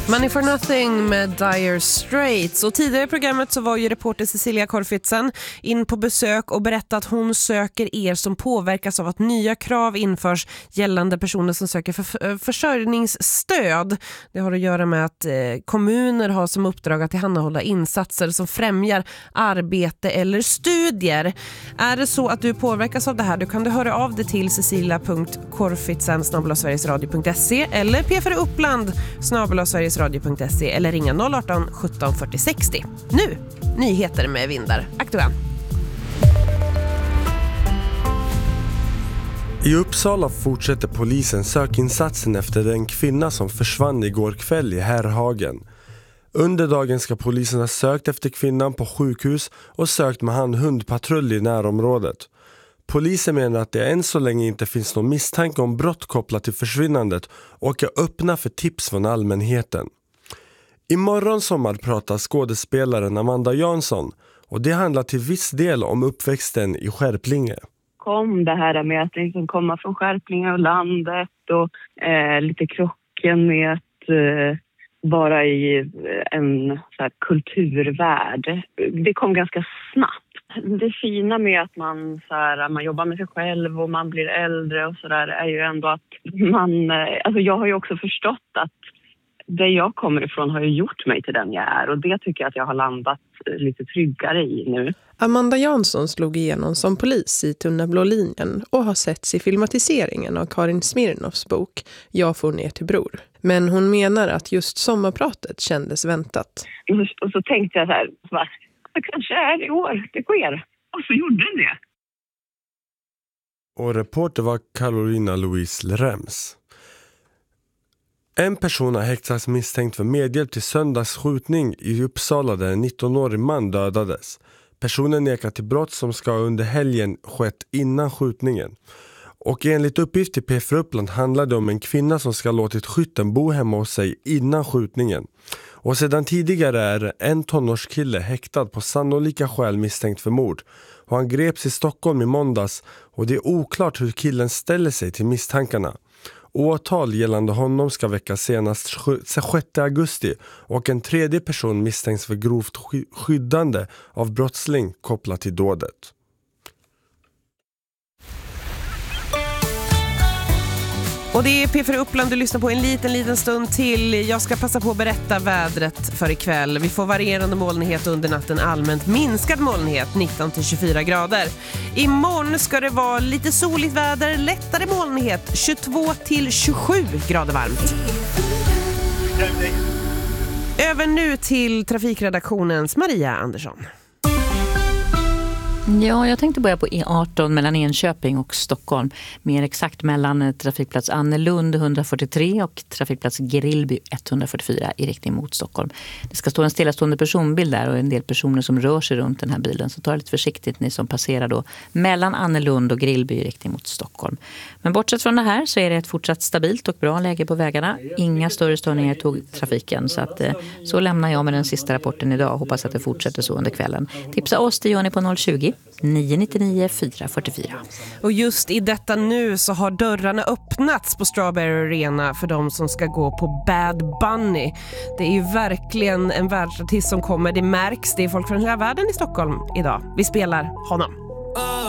Money for Nothing med Dire Straits. Och tidigare i programmet så var ju reporter Cecilia Korfitsen in på besök och berättade att hon söker er som påverkas av att nya krav införs gällande personer som söker försörjningsstöd. Det har att göra med att kommuner har som uppdrag att tillhandahålla insatser som främjar arbete eller studier. Är det så att du påverkas av det här, då kan du höra av dig till cecilia.korfitsen@sverigesradio.se eller P4 Uppland @sverigesradio.se eller ringa 018 17 40 60. Nu, nyheter med Vindar. Aktuell. I Uppsala fortsätter polisen sökinsatsen efter den kvinna som försvann igår kväll i Härhagen. Under dagen ska polisen ha sökt efter kvinnan på sjukhus och sökt med hundpatrull i närområdet. Polisen menar att det än så länge inte finns någon misstanke om brott kopplat till försvinnandet och är öppna för tips från allmänheten. Imorgon sommar pratar skådespelaren Amanda Jansson och det handlar till viss del om uppväxten i Skärplinge. Kom det här med att liksom komma från Skärplinge och landet och lite krocken med att vara i en så här kulturvärld. Det kom ganska snabbt. Det fina med att man jobbar med sig själv och man blir äldre och sådär är ju ändå att jag har ju också förstått att det jag kommer ifrån har ju gjort mig till den jag är och det tycker jag att jag har landat lite tryggare i nu. Amanda Jansson slog igenom som polis i Tunna blå linjen och har setts i filmatiseringen av Karin Smirnoffs bok Jag får ner till bror. Men hon menar att just sommarpratet kändes väntat. Och så tänkte jag så här, det kanske är i år det sker. Och så gjorde den det. Och reporter var Carolina Louise Lerems. En person har häktats misstänkt för medhjälp till söndagsskjutning i Uppsala där en 19-årig man dödades. Personen nekar till brott som ska under helgen skett innan skjutningen. Och enligt uppgift till P4 Uppland handlar det om en kvinna som ska låtit skytten bo hemma hos sig innan skjutningen. Och sedan tidigare är en tonårskille häktad på sannolika skäl misstänkt för mord. Och han greps i Stockholm i måndags och det är oklart hur killen ställer sig till misstankarna. Åtal gällande honom ska väckas senast 6 augusti och en tredje person misstänks för grovt skyddande av brottsling kopplat till dådet. Och det är P4 Uppland du lyssnar på en liten stund till. Jag ska passa på att berätta vädret för ikväll. Vi får varierande molnighet under natten, allmänt minskad molnighet 19-24 grader. Imorgon ska det vara lite soligt väder, lättare molnighet 22-27 grader varmt. Över nu till trafikredaktionens Maria Andersson. Ja, jag tänkte börja på E18 mellan Enköping och Stockholm. Mer exakt mellan trafikplats Annelund 143 och trafikplats Grillby 144 i riktning mot Stockholm. Det ska stå en stillastående personbil där och en del personer som rör sig runt den här bilen. Så ta det lite försiktigt ni som passerar då mellan Annelund och Grillby i riktning mot Stockholm. Men bortsett från det här så är det ett fortsatt stabilt och bra läge på vägarna. Inga större störningar i tågtrafiken. Så att så lämnar jag med den sista rapporten idag. Hoppas att det fortsätter så under kvällen. Tipsa oss, det gör ni på 020 999 444. Och just i detta nu så har dörrarna öppnats på Strawberry Arena för de som ska gå på Bad Bunny. Det är ju verkligen en världsartist som kommer, det märks. Det är folk från hela världen i Stockholm idag. Vi spelar honom.